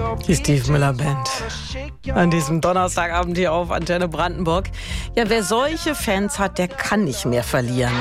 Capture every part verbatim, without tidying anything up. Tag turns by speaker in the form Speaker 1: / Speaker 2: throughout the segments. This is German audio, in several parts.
Speaker 1: Die Steve Miller Band. An diesem Donnerstagabend hier auf Antenne Brandenburg. Ja, wer solche Fans hat, der kann nicht mehr verlieren.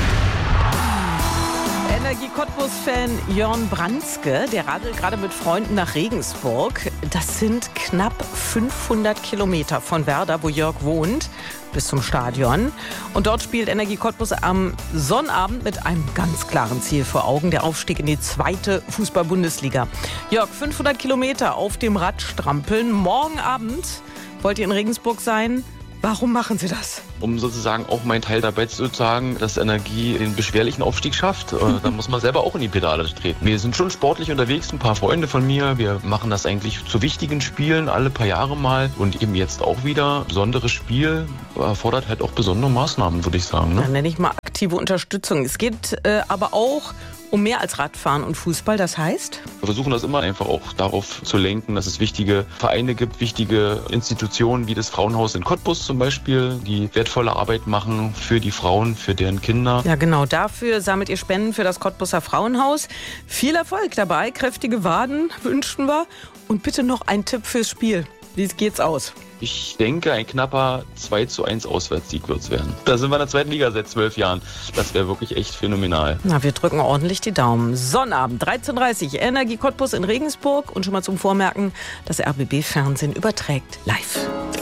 Speaker 1: Energie-Cottbus-Fan Jörn Branske, der radelt gerade mit Freunden nach Regensburg. Das sind knapp fünfhundert Kilometer von Werder, wo Jörg wohnt, bis zum Stadion. Und dort spielt Energie Cottbus am Sonnabend mit einem ganz klaren Ziel vor Augen, der Aufstieg in die zweite Fußball-Bundesliga. Jörg, fünfhundert Kilometer auf dem Rad strampeln. Morgen Abend wollt ihr in Regensburg sein. Warum machen Sie das?
Speaker 2: Um sozusagen auch meinen Teil dabei zu sagen, dass Energie den beschwerlichen Aufstieg schafft. Da muss man selber auch in die Pedale treten. Wir sind schon sportlich unterwegs, ein paar Freunde von mir. Wir machen das eigentlich zu wichtigen Spielen alle paar Jahre mal. Und eben jetzt auch wieder. Besonderes Spiel erfordert halt auch besondere Maßnahmen, würde ich sagen. Ne?
Speaker 1: Dann nenne ich mal aktive Unterstützung. Es geht äh, aber auch um mehr als Radfahren und Fußball. Das heißt?
Speaker 2: Wir versuchen das immer einfach auch darauf zu lenken, dass es wichtige Vereine gibt, wichtige Institutionen wie das Frauenhaus in Cottbus zum Beispiel, die wertvolle Arbeit machen für die Frauen, für deren Kinder.
Speaker 1: Ja, genau. Dafür sammelt ihr Spenden für das Cottbuser Frauenhaus. Viel Erfolg dabei. Kräftige Waden wünschen wir. Und bitte noch ein Tipp fürs Spiel. Wie geht's aus?
Speaker 2: Ich denke, ein knapper zwei zu eins Auswärtssieg wird es werden. Da sind wir in der zweiten Liga seit zwölf Jahren. Das wäre wirklich echt phänomenal.
Speaker 1: Na, wir drücken ordentlich die Daumen. Sonnabend, dreizehn Uhr dreißig, Energie Cottbus in Regensburg. Und schon mal zum Vormerken, das R B B-Fernsehen überträgt live.